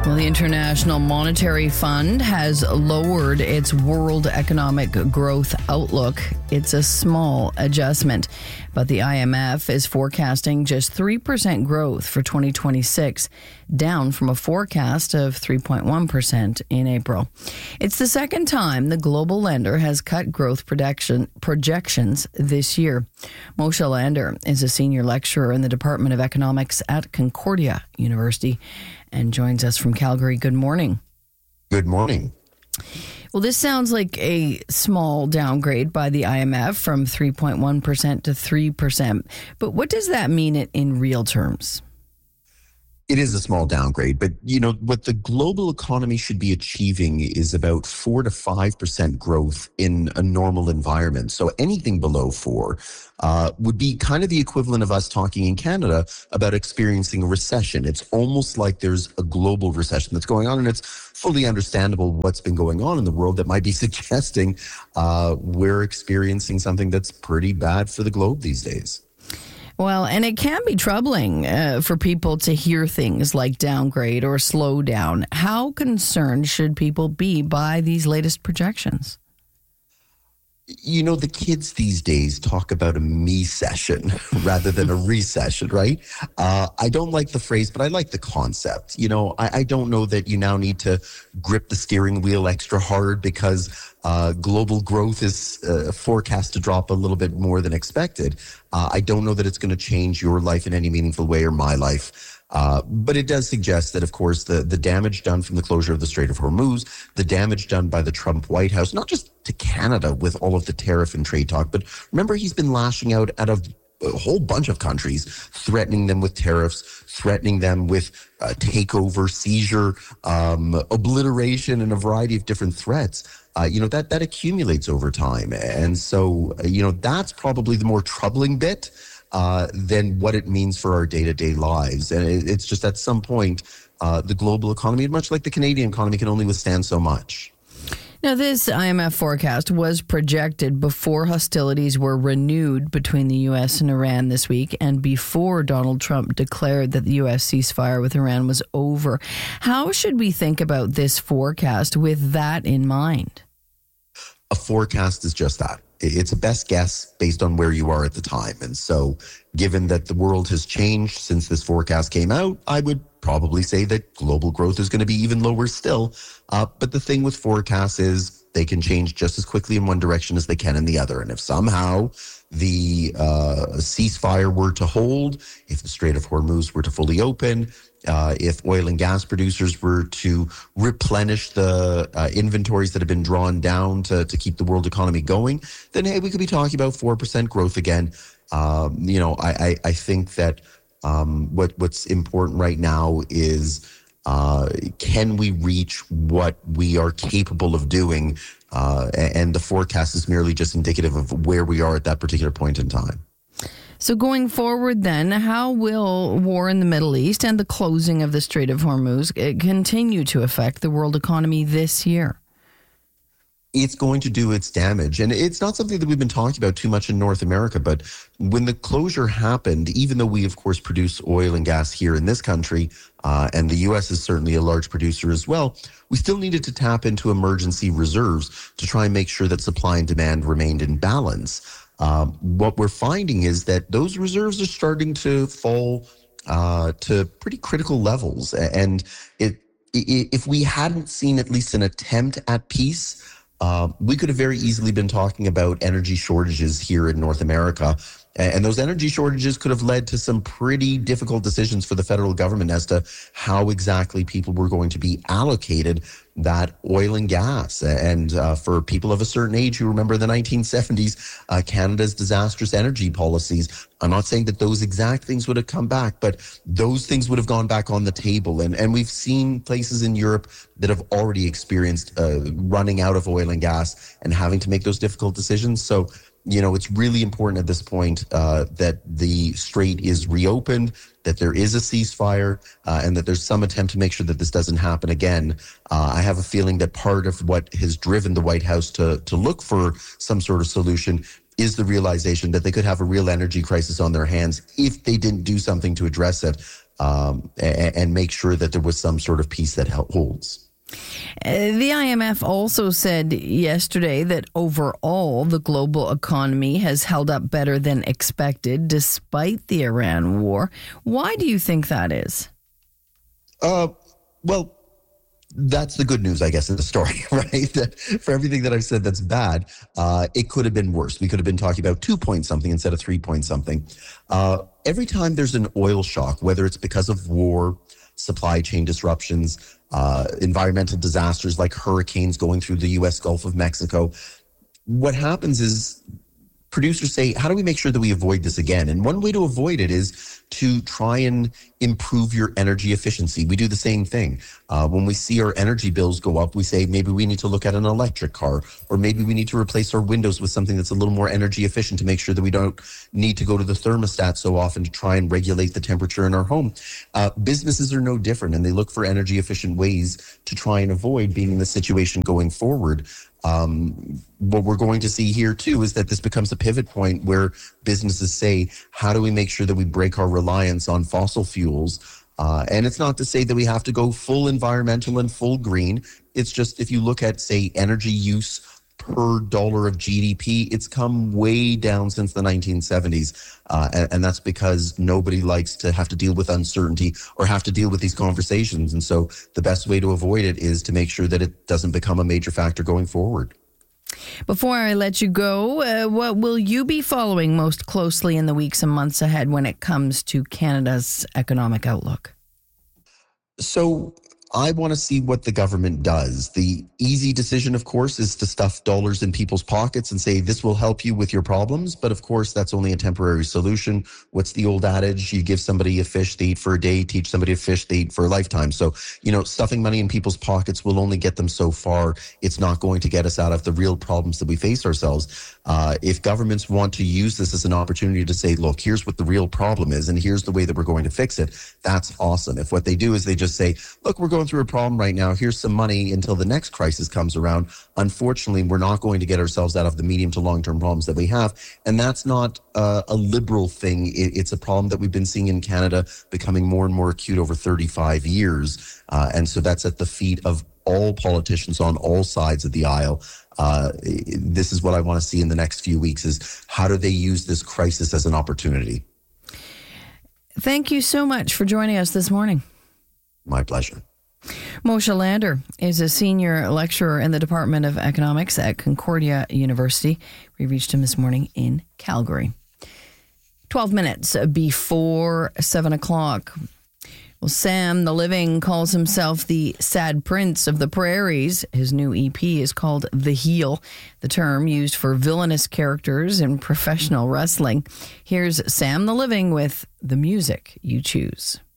Well, the International Monetary Fund has lowered its world economic growth outlook. It's a small adjustment, but the IMF is forecasting just 3% growth for 2026, down from a forecast of 3.1% in April. It's the second time the global lender has cut growth projections this year. Moshe Lander is a senior lecturer in the Department of Economics at Concordia University and joins us from Calgary. Good morning. Good morning. Well, this sounds like a small downgrade by the IMF from 3.1% to 3%. But what does that mean in real terms? It is a small downgrade, but what the global economy should be achieving is about 4 to 5% growth in a normal environment. So anything below 4 would be kind of the equivalent of us talking in Canada about experiencing a recession. It's almost like there's a global recession that's going on, and it's fully understandable what's been going on in the world that might be suggesting we're experiencing something that's pretty bad for the globe these days. Well, and it can be troubling for people to hear things like downgrade or slow down. How concerned should people be by these latest projections? The kids these days talk about a me-session rather than a recession, right? I don't like the phrase, but I like the concept. I don't know that you now need to grip the steering wheel extra hard because global growth is forecast to drop a little bit more than expected. I don't know that it's going to change your life in any meaningful way or my life. But it does suggest that, of course, the damage done from the closure of the Strait of Hormuz, the damage done by the Trump White House, not just to Canada with all of the tariff and trade talk, but remember, he's been lashing out at a whole bunch of countries, threatening them with tariffs, threatening them with takeover, seizure, obliteration, and a variety of different threats. That accumulates over time. And so, that's probably the more troubling bit than what it means for our day-to-day lives. And it's just at some point, the global economy, much like the Canadian economy, can only withstand so much. Now, this IMF forecast was projected before hostilities were renewed between the U.S. and Iran this week and before Donald Trump declared that the U.S. ceasefire with Iran was over. How should we think about this forecast with that in mind? A forecast is just that. It's a best guess based on where you are at the time. And so given that the world has changed since this forecast came out, I would probably say that global growth is going to be even lower still. But the thing with forecasts is they can change just as quickly in one direction as they can in the other. And if somehow the ceasefire were to hold, if the Strait of Hormuz were to fully open, if oil and gas producers were to replenish the inventories that have been drawn down to keep the world economy going, then, hey, we could be talking about 4% growth again. I think that what's important right now is can we reach what we are capable of doing? And the forecast is merely just indicative of where we are at that particular point in time. So going forward then, how will war in the Middle East and the closing of the Strait of Hormuz continue to affect the world economy this year? It's going to do its damage. And it's not something that we've been talking about too much in North America, but when the closure happened, even though we, of course, produce oil and gas here in this country, and the U.S. is certainly a large producer as well, we still needed to tap into emergency reserves to try and make sure that supply and demand remained in balance. What we're finding is that those reserves are starting to fall to pretty critical levels. And if we hadn't seen at least an attempt at peace, we could have very easily been talking about energy shortages here in North America. And those energy shortages could have led to some pretty difficult decisions for the federal government as to how exactly people were going to be allocated that oil and gas. And for people of a certain age who remember the 1970s, Canada's disastrous energy policies, I'm not saying that those exact things would have come back, but those things would have gone back on the table. And we've seen places in Europe that have already experienced running out of oil and gas and having to make those difficult decisions. So, it's really important at this point that the strait is reopened, that there is a ceasefire, and that there's some attempt to make sure that this doesn't happen again. I have a feeling that part of what has driven the White House to look for some sort of solution is the realization that they could have a real energy crisis on their hands if they didn't do something to address it. and make sure that there was some sort of peace that holds. The IMF also said yesterday that overall the global economy has held up better than expected despite the Iran war. Why do you think that is? Well, that's the good news, I guess, in the story, right? That for everything that I've said that's bad, it could have been worse. We could have been talking about 2 point something instead of 3 point something. Every time there's an oil shock, whether it's because of war, supply chain disruptions, environmental disasters like hurricanes going through the U.S. Gulf of Mexico, what happens is producers say, how do we make sure that we avoid this again? And one way to avoid it is to try and improve your energy efficiency. We do the same thing. When we see our energy bills go up, we say maybe we need to look at an electric car, or maybe we need to replace our windows with something that's a little more energy efficient to make sure that we don't need to go to the thermostat so often to try and regulate the temperature in our home. Businesses are no different, and they look for energy efficient ways to try and avoid being in this situation going forward. What we're going to see here too is that this becomes a pivot point where businesses say, how do we make sure that we break our reliance on fossil fuels? And it's not to say that we have to go full environmental and full green. It's just, if you look at, say, energy use per dollar of GDP, it's come way down since the 1970s. And that's because nobody likes to have to deal with uncertainty or have to deal with these conversations. And so the best way to avoid it is to make sure that it doesn't become a major factor going forward. Before I let you go, what will you be following most closely in the weeks and months ahead when it comes to Canada's economic outlook? So I want to see what the government does. The easy decision, of course, is to stuff dollars in people's pockets and say, this will help you with your problems. But of course, that's only a temporary solution. What's the old adage? You give somebody a fish they eat for a day, teach somebody a fish they eat for a lifetime. So, stuffing money in people's pockets will only get them so far. It's not going to get us out of the real problems that we face ourselves. If governments want to use this as an opportunity to say, look, here's what the real problem is, and here's the way that we're going to fix it, that's awesome. If what they do is they just say, look, we're going through a problem right now, here's some money until the next crisis comes around, unfortunately, we're not going to get ourselves out of the medium to long-term problems that we have. And that's not a liberal thing. It's a problem that we've been seeing in Canada becoming more and more acute over 35 years. And so that's at the feet of all politicians on all sides of the aisle. This is what I want to see in the next few weeks, is how do they use this crisis as an opportunity? Thank you so much for joining us this morning. My pleasure. Moshe Lander is a senior lecturer in the Department of Economics at Concordia University. We reached him this morning in Calgary. 12 minutes before 7 o'clock. Well, Sam the Living calls himself the sad prince of the prairies. His new EP is called The Heel, the term used for villainous characters in professional wrestling. Here's Sam the Living with The Music You Choose.